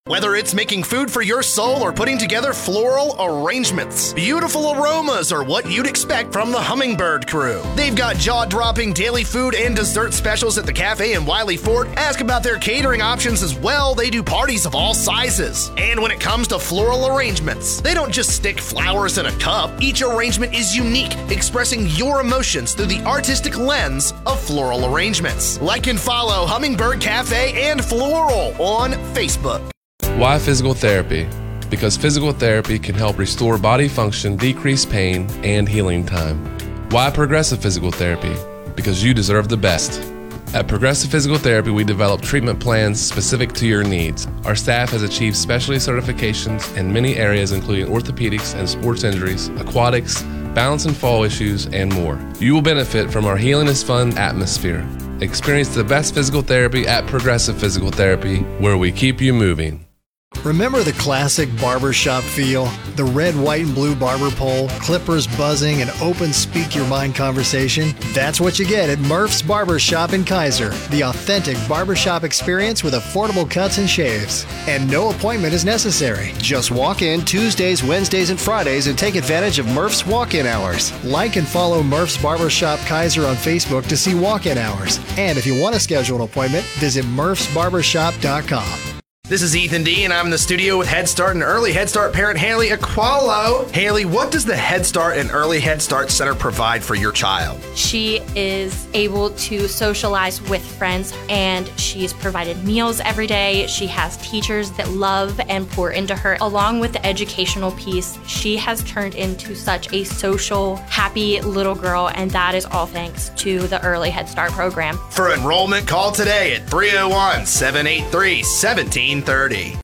Whether it's making food for your soul or putting together floral arrangements, beautiful aromas are what you'd expect from the Hummingbird crew. They've got jaw-dropping daily food and dessert specials at the cafe in Wiley Fort. Ask about their catering options as well. They do parties of all sizes. And when it comes to floral arrangements, they don't just stick flowers in a cup. Each arrangement is unique, expressing your emotions through the artistic lens of floral arrangements. Like and follow Hummingbird Cafe and Floral on Facebook. Why physical therapy? Because physical therapy can help restore body function, decrease pain, and healing time. Why progressive physical therapy? Because you deserve the best. At Progressive Physical Therapy, we develop treatment plans specific to your needs. Our staff has achieved specialty certifications in many areas, including orthopedics and sports injuries, aquatics, balance and fall issues, and more. You will benefit from our Healing is Fun atmosphere. Experience the best physical therapy at Progressive Physical Therapy, where we keep you moving. Remember the classic barbershop feel? The red, white, and blue barber pole, clippers buzzing, and open speak-your-mind conversation? That's what you get at Murph's Barbershop in Kaiser. The authentic barbershop experience with affordable cuts and shaves. And no appointment is necessary. Just walk in Tuesdays, Wednesdays, and Fridays and take advantage of Murph's walk-in hours. Like and follow Murph's Barbershop Kaiser on Facebook to see walk-in hours. And if you want to schedule an appointment, visit murphsbarbershop.com. This is Ethan D, and I'm in the studio with Head Start and Early Head Start parent Haley Aqualo. Haley, what does the Head Start and Early Head Start Center provide for your child? She is able to socialize with friends, and she's provided meals every day. She has teachers that love and pour into her. Along with the educational piece, she has turned into such a social, happy little girl, and that is all thanks to the Early Head Start program. For enrollment, call today at 301-783-1730.